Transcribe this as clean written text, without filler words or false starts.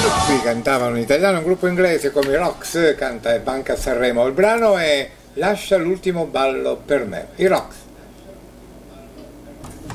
Qui cantavano in italiano, un gruppo inglese come i Rocks, canta e Banca a Sanremo. Il brano è Lascia l'ultimo ballo per me, i Rocks.